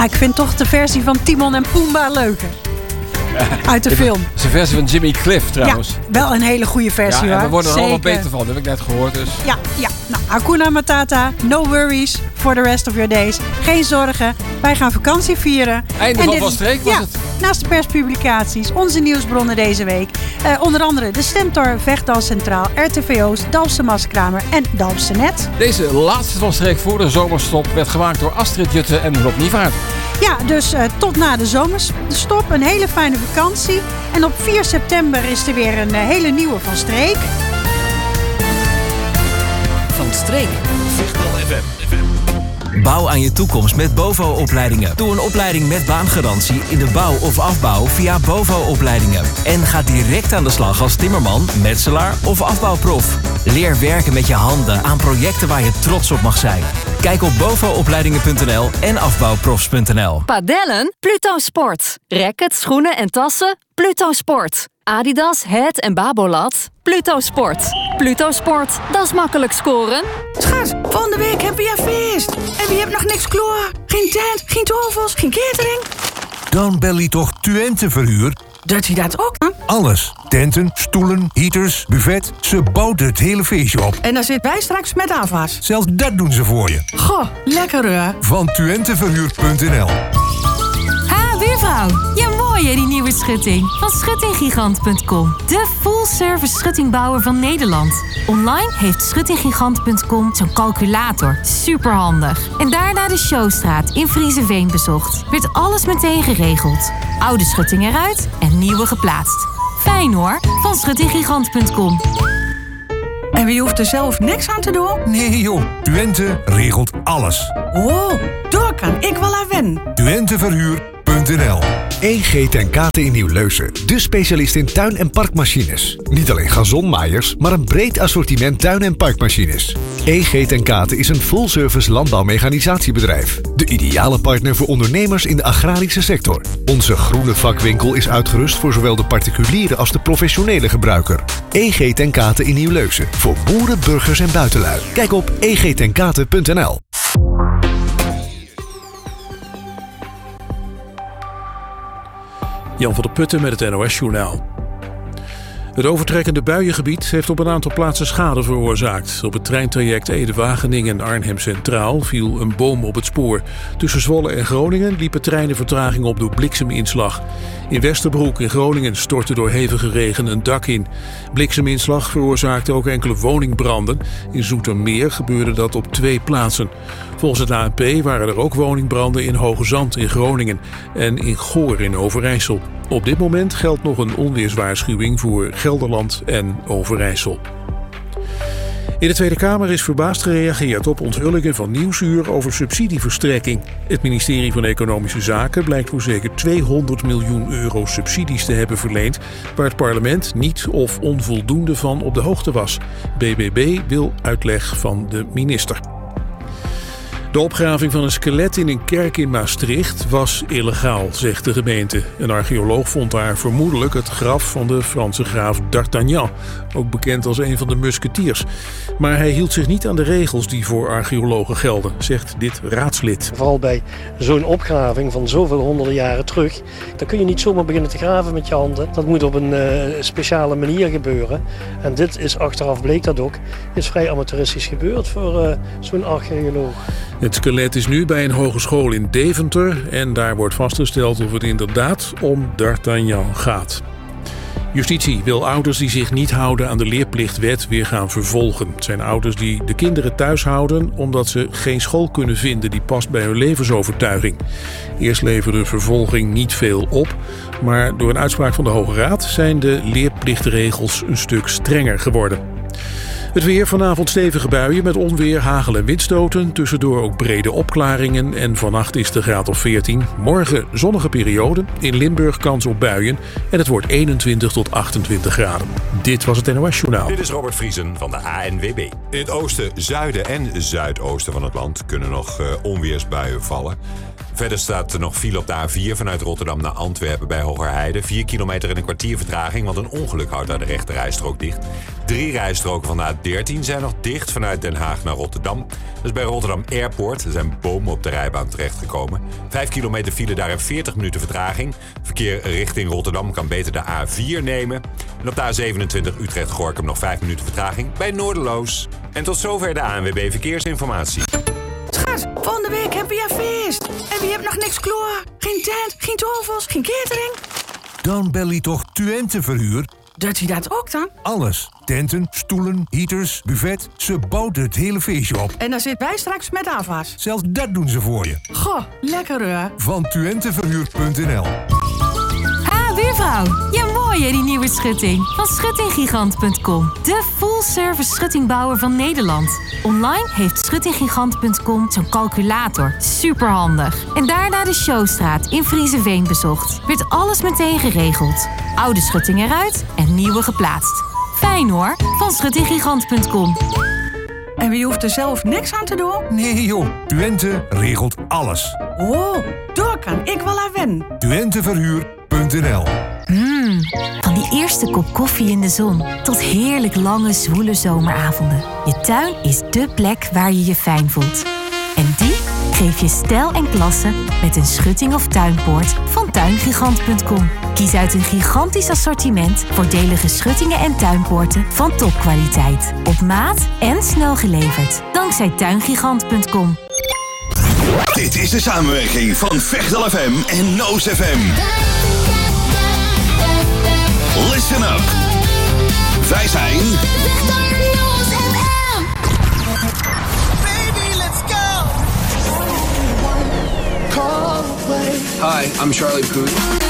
Ik vind toch de versie van Timon en Pumbaa leuker. Uit de film. Dat is een versie van Jimmy Cliff trouwens. Ja, wel een hele goede versie hoor. En we worden er allemaal Zeker. beter van. Dat heb ik net gehoord. Dus. Ja. Nou, Hakuna Matata, no worries for the rest of your days. Geen zorgen, wij gaan vakantie vieren. Einde van Streek was het. Naast de perspublicaties, onze nieuwsbronnen deze week. Onder andere de Stentor, Vechtdal Centraal, RTVO's, Dalfse Maskramer en Dalfse Net. Deze laatste van Streek voor de zomerstop werd gemaakt door Astrid Jutte en Rob Nievaart. Ja, dus tot na de zomerstop. Een hele fijne vakantie. En op 4 september is er weer een hele nieuwe van Streek. Van Streek. Vechtdal FM. Bouw aan je toekomst met BOVO-opleidingen. Doe een opleiding met baangarantie in de bouw of afbouw via BOVO-opleidingen. En ga direct aan de slag als timmerman, metselaar of afbouwprof. Leer werken met je handen aan projecten waar je trots op mag zijn. Kijk op bovoopleidingen.nl en afbouwprofs.nl. Padellen? Pluto Sport. Rackets, schoenen en tassen? Pluto Sport. Adidas, Het en Babolat? Pluto Sport. Pluto Sport, dat is makkelijk scoren. Schat, volgende week hebben we weer feest. En wie hebt nog niks klaar? Geen tent, geen tafels, geen catering. Dan bel je toch Twente Verhuur? Doet hij dat ook dan? Alles. Tenten, stoelen, heaters, buffet. Ze bouwt het hele feestje op. En dan zitten wij straks met afwas. Zelfs dat doen ze voor je. Goh, lekker hoor. Van twenteverhuur.nl. Buurvrouw, ja mooi hè, die nieuwe schutting. Van schuttinggigant.com. De full-service schuttingbouwer van Nederland. Online heeft schuttinggigant.com zo'n calculator. Superhandig. En daarna de Showstraat in Friezenveen bezocht. Werd alles meteen geregeld. Oude schutting eruit en nieuwe geplaatst. Fijn hoor, van schuttinggigant.com. En wie hoeft er zelf niks aan te doen? Nee joh, Twente regelt alles. Oh, daar kan ik wel aan wennen. Twenteverhuur.nl. EG ten Kate in Nieuw-Leusen. De specialist in tuin- en parkmachines. Niet alleen gazonmaaiers, maar een breed assortiment tuin- en parkmachines. EG ten Kate is een full-service landbouwmechanisatiebedrijf. De ideale partner voor ondernemers in de agrarische sector. Onze groene vakwinkel is uitgerust voor zowel de particuliere als de professionele gebruiker. EG ten Kate in Nieuw-Leusen. Voor boeren, burgers en buitenlui. Kijk op egtenkate.nl. Jan van der Putten met het NOS-journaal. Het overtrekkende buiengebied heeft op een aantal plaatsen schade veroorzaakt. Op het treintraject Ede-Wageningen en Arnhem Centraal viel een boom op het spoor. Tussen Zwolle en Groningen liepen treinen vertraging op door blikseminslag. In Westerbroek in Groningen stortte door hevige regen een dak in. Blikseminslag veroorzaakte ook enkele woningbranden. In Zoetermeer gebeurde dat op 2 plaatsen. Volgens het ANP waren er ook woningbranden in Hoge Zand in Groningen en in Goor in Overijssel. Op dit moment geldt nog een onweerswaarschuwing voor Gelderland en Overijssel. In de Tweede Kamer is verbaasd gereageerd op onthullingen van Nieuwsuur over subsidieverstrekking. Het ministerie van Economische Zaken blijkt voor zeker 200 miljoen euro subsidies te hebben verleend, waar het parlement niet of onvoldoende van op de hoogte was. BBB wil uitleg van de minister. De opgraving van een skelet in een kerk in Maastricht was illegaal, zegt de gemeente. Een archeoloog vond daar vermoedelijk het graf van de Franse graaf d'Artagnan, ook bekend als een van de musketiers. Maar hij hield zich niet aan de regels die voor archeologen gelden, zegt dit raadslid. Vooral bij zo'n opgraving van zoveel honderden jaren terug, dan kun je niet zomaar beginnen te graven met je handen. Dat moet op een speciale manier gebeuren. En dit is, achteraf bleek dat ook, is vrij amateuristisch gebeurd voor zo'n archeoloog. Het skelet is nu bij een hogeschool in Deventer en daar wordt vastgesteld of het inderdaad om d'Artagnan gaat. Justitie wil ouders die zich niet houden aan de leerplichtwet weer gaan vervolgen. Het zijn ouders die de kinderen thuis houden omdat ze geen school kunnen vinden die past bij hun levensovertuiging. Eerst leverde vervolging niet veel op, maar door een uitspraak van de Hoge Raad zijn de leerplichtregels een stuk strenger geworden. Het weer, vanavond stevige buien met onweer, hagel en windstoten. Tussendoor ook brede opklaringen en vannacht is de graad of 14. Morgen zonnige periode, in Limburg kans op buien en het wordt 21 tot 28 graden. Dit was het NOS Journaal. Dit is Robert Vriesen van de ANWB. In het oosten, zuiden en zuidoosten van het land kunnen nog onweersbuien vallen. Verder staat er nog file op de A4 vanuit Rotterdam naar Antwerpen bij Hogerheide. 4 kilometer en een kwartier vertraging, want een ongeluk houdt daar de rechte rijstrook dicht. 3 rijstroken van de A13 zijn nog dicht vanuit Den Haag naar Rotterdam. Dus bij Rotterdam Airport. Er zijn bomen op de rijbaan terechtgekomen. 5 kilometer file daar en 40 minuten vertraging. Verkeer richting Rotterdam kan beter de A4 nemen. En op de A27 Utrecht-Gorkum nog 5 minuten vertraging bij Noorderloos. En tot zover de ANWB Verkeersinformatie. Schat, volgende week hebben we feest. En wie hebt nog niks klaar? Geen tent, geen tafels, geen catering. Dan bel je toch Twente Verhuur? Doet hij dat ook dan? Alles. Tenten, stoelen, heaters, buffet. Ze bouwt het hele feestje op. En dan zitten wij straks met afwas. Zelfs dat doen ze voor je. Goh, lekker hoor. Van twenteverhuur.nl. Buurvrouw, ja mooi hè, die nieuwe schutting. Van schuttinggigant.com. De full-service schuttingbouwer van Nederland. Online heeft schuttinggigant.com zo'n calculator. Superhandig. En daarna de Showstraat in Friezenveen bezocht. Werd alles meteen geregeld. Oude schutting eruit en nieuwe geplaatst. Fijn hoor, van schuttinggigant.com. En wie hoeft er zelf niks aan te doen? Nee joh, Twente regelt alles. Oh, daar kan ik wel aan wennen. Twenteverhuur.nl. Van die eerste kop koffie in de zon tot heerlijk lange zwoele zomeravonden. Je tuin is dé plek waar je je fijn voelt. En die geef je stijl en klasse met een schutting of tuinpoort van tuingigant.com. Kies uit een gigantisch assortiment voordelige schuttingen en tuinpoorten van topkwaliteit. Op maat en snel geleverd. Dankzij tuingigant.com. Dit is de samenwerking van Vechtal FM en Noos FM. Listen up. Wij zijn Baby, let's go. Hi, I'm Charlie Puth.